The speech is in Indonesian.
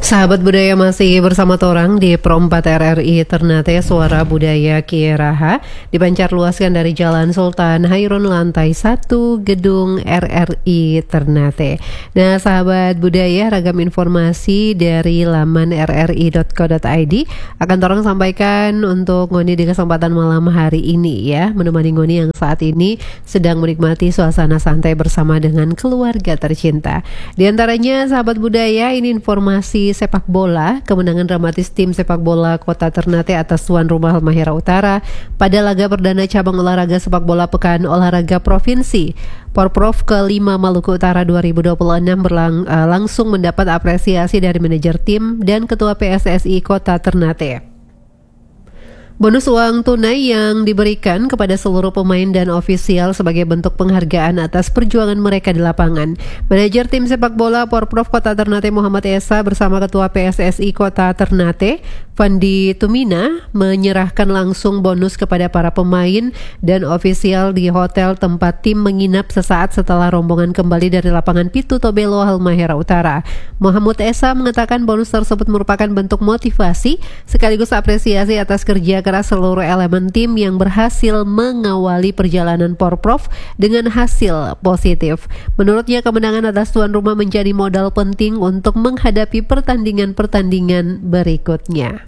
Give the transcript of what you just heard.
Sahabat budaya masih bersama Torang di Pro 4 RRI Ternate. Suara budaya Kieraha dipancar luaskan dari Jalan Sultan Hairun lantai 1 Gedung RRI Ternate. Nah sahabat budaya, ragam informasi dari laman rri.co.id akan Torang sampaikan untuk Ngoni di kesempatan malam hari ini ya, menemani Ngoni yang saat ini sedang menikmati suasana santai bersama dengan keluarga tercinta. Di antaranya sahabat budaya, ini informasi sepak bola, kemenangan dramatis tim sepak bola Kota Ternate atas tuan rumah Halmahera Utara pada laga perdana cabang olahraga sepak bola Pekan Olahraga Provinsi Porprov ke-5 Maluku Utara 2026 langsung mendapat apresiasi dari manajer tim dan Ketua PSSI Kota Ternate. Bonus uang tunai yang diberikan kepada seluruh pemain dan ofisial sebagai bentuk penghargaan atas perjuangan mereka di lapangan. Manajer tim sepak bola Porprov Kota Ternate Muhammad Esa bersama Ketua PSSI Kota Ternate Fandi Tumina menyerahkan langsung bonus kepada para pemain dan ofisial di hotel tempat tim menginap sesaat setelah rombongan kembali dari lapangan Pitu Tobelo Halmahera Utara. Muhammad Esa mengatakan bonus tersebut merupakan bentuk motivasi sekaligus apresiasi atas kerja keras seluruh elemen tim yang berhasil mengawali perjalanan Porprov dengan hasil positif. Menurutnya kemenangan atas tuan rumah menjadi modal penting untuk menghadapi pertandingan-pertandingan berikutnya.